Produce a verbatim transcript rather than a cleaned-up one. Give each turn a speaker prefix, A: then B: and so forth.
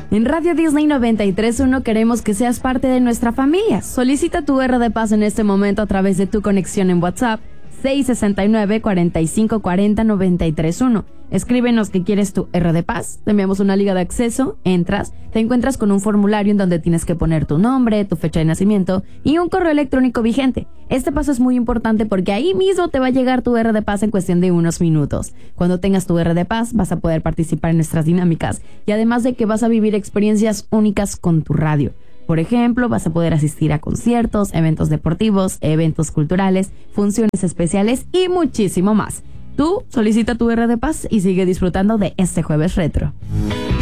A: En Radio Disney noventa y tres punto uno queremos que seas parte de nuestra familia. Solicita tu R de Paz en este momento a través de tu conexión en WhatsApp seis seis nueve, cuatro cinco cuatro cero, nueve tres uno. Escríbenos que quieres tu R de Paz, te enviamos una liga de acceso, entras, te encuentras con un formulario en donde tienes que poner tu nombre, tu fecha de nacimiento y un correo electrónico vigente. Este paso es muy importante porque ahí mismo te va a llegar tu R de Paz en cuestión de unos minutos. Cuando tengas tu R de Paz vas a poder participar en nuestras dinámicas y además de que vas a vivir experiencias únicas con tu radio. Por ejemplo, vas a poder asistir a conciertos, eventos deportivos, eventos culturales, funciones especiales y muchísimo más. Tú solicita tu R de Paz y sigue disfrutando de este jueves retro.